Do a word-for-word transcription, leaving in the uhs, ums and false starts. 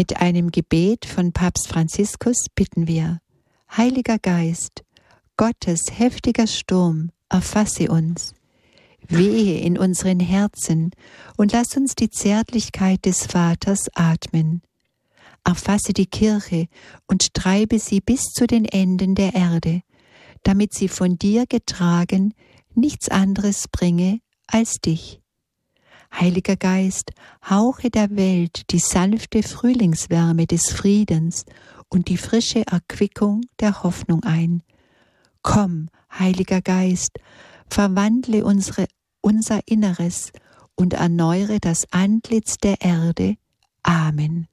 Mit einem Gebet von Papst Franziskus bitten wir: Heiliger Geist, Gottes heftiger Sturm, erfasse uns. Wehe in unseren Herzen und lass uns die Zärtlichkeit des Vaters atmen. Erfasse die Kirche und treibe sie bis zu den Enden der Erde, damit sie von dir getragen nichts anderes bringe als dich. Heiliger Geist, hauche der Welt die sanfte Frühlingswärme des Friedens und die frische Erquickung der Hoffnung ein. Komm, Heiliger Geist, verwandle unsere, unser Inneres und erneuere das Antlitz der Erde. Amen.